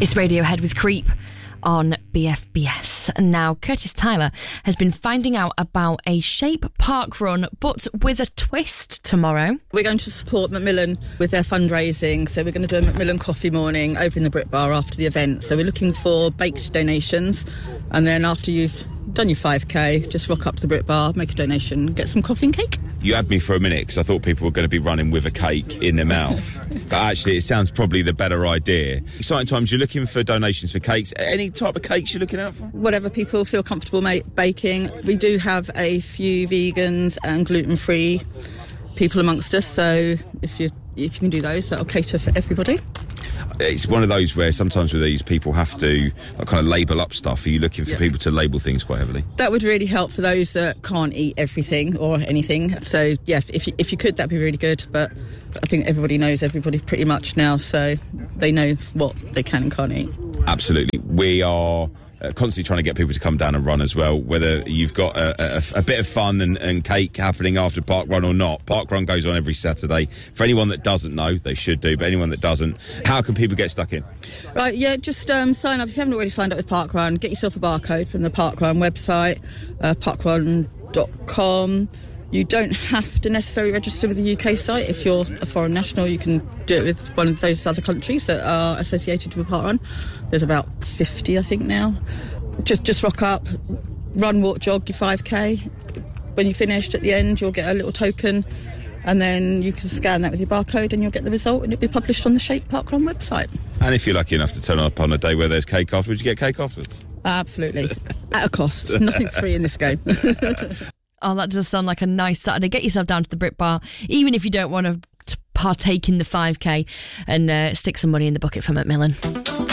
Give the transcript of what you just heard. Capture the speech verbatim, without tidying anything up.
It's Radiohead with Creep on B F B S. And now Curtis Tyler has been finding out about a Shape Park Run, but with a twist tomorrow. We're going to support Macmillan with their fundraising, so we're going to do a Macmillan coffee morning over in the Brit Bar after the event. So we're looking for baked donations, and then after you've done your five K, just rock up to the Brit Bar, make a donation, get some coffee and cake. You had me for a minute because I thought people were going to be running with a cake in their mouth. But actually, it sounds probably the better idea. Exciting times, you're looking for donations for cakes. Any type of cakes you're looking out for? Whatever people feel comfortable ma- baking. We do have a few vegans and gluten-free people amongst us, so if you if you can do those, that'll cater for everybody. It's one of those where sometimes with these people have to like, kind of label up stuff. Are you looking for yeah. people to label things quite heavily? That would really help for those that can't eat everything or anything. So yeah, if you, if you could, that'd be really good. But I think everybody knows everybody pretty much now, so they know what they can and can't eat. Absolutely. We are Uh, constantly trying to get people to come down and run as well, whether you've got a, a, a bit of fun and, and cake happening after Park Run or not. Park Run goes on every Saturday. For anyone that doesn't know, they should do, but anyone that doesn't, how can people get stuck in? Right, yeah, just um, sign up. If you haven't already signed up with Park Run, get yourself a barcode from the Park Run website, uh, park run dot com. You don't have to necessarily register with the U K site. If you're a foreign national, you can do it with one of those other countries that are associated with Park Run. There's about fifty, I think, now. Just just rock up, run, walk, jog your five K. When you're finished at the end, you'll get a little token, and then you can scan that with your barcode and you'll get the result, and it'll be published on the Shape Park Run website. And if you're lucky enough to turn up on a day where there's cake afterwards, you get cake afterwards? Absolutely. At a cost. Nothing's free in this game. Oh, that does sound like a nice Saturday. Get yourself down to the Brit Bar, even if you don't want to partake in the five K, and uh, stick some money in the bucket for Macmillan.